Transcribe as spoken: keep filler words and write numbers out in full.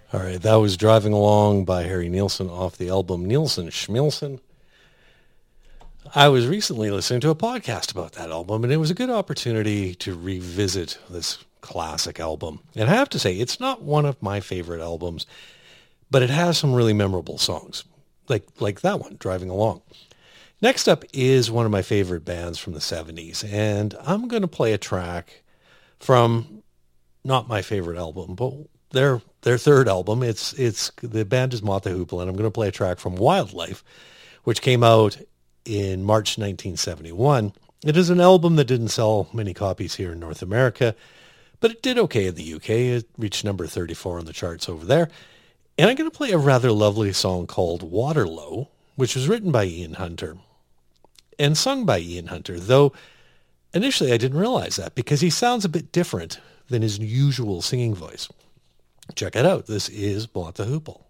All right, that was Driving Along by Harry Nilsson off the album Nilsson Schmilsson. I was recently listening to a podcast about that album, and it was a good opportunity to revisit this classic album. And I have to say, it's not one of my favorite albums, but it has some really memorable songs, like like that one, Driving Along. Next up is one of my favorite bands from the seventies, and I'm going to play a track from not my favorite album, but their their third album. It's it's the band is Mott the Hoople, and I'm going to play a track from Wildlife, which came out in March nineteen seventy-one. It is an album that didn't sell many copies here in North America, but it did okay in the U K. It reached number thirty-four on the charts over there. And I'm going to play a rather lovely song called Waterlow, which was written by Ian Hunter and sung by Ian Hunter, though initially I didn't realize that because he sounds a bit different than his usual singing voice. Check it out. This is Mott the Hoople.